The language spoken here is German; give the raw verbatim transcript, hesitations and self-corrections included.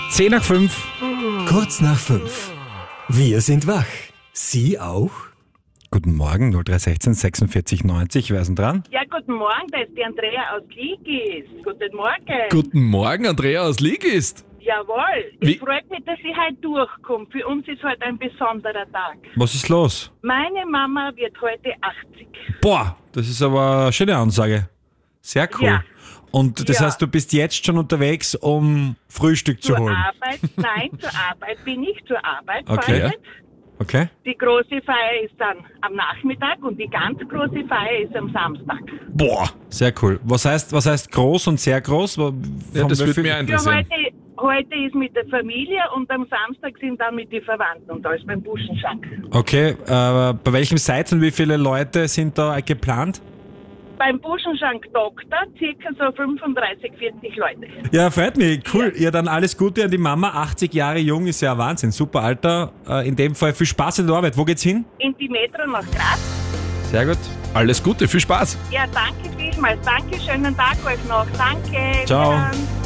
zehn nach fünf. Kurz nach fünf. Wir sind wach. Sie auch? Guten Morgen, null drei sechzehn sechsundvierzig neunzig. Wer ist denn dran? Ja, guten Morgen, da ist die Andrea aus Ligis. Guten Morgen. Guten Morgen, Andrea aus Ligist. Jawohl, Wie- es freut mich, dass ich heute durchkomme. Für uns ist heute ein besonderer Tag. Was ist los? Meine Mama wird heute achtzig. Boah, das ist aber eine schöne Ansage. Sehr cool. Ja. Und das Ja. heißt, du bist jetzt schon unterwegs, um Frühstück zu Zur holen? Arbeit? Nein, zur Arbeit bin ich, zur Arbeit. Okay. Freunde. Okay. Die große Feier ist dann am Nachmittag und die ganz große Feier ist am Samstag. Boah, sehr cool. Was heißt, was heißt groß und sehr groß? Wo- Ja, von das wie würde viel- mich Ja, interessieren. heute, heute ist mit der Familie und am Samstag sind dann mit den Verwandten und alles beim Buschenschank. Okay, äh, bei welchem Seite und wie viele Leute sind da geplant? Beim Buschenschank Doktor circa so fünfunddreißig, vierzig Leute. Ja, freut mich. Cool. Ja, dann alles Gute an die Mama. achtzig Jahre jung ist ja ein Wahnsinn. Super Alter. Äh, in dem Fall viel Spaß in der Arbeit. Wo geht's hin? In die Metro nach Graz. Sehr gut. Alles Gute, viel Spaß. Ja, danke vielmals. Danke, schönen Tag euch noch. Danke. Ciao. Wiederhören.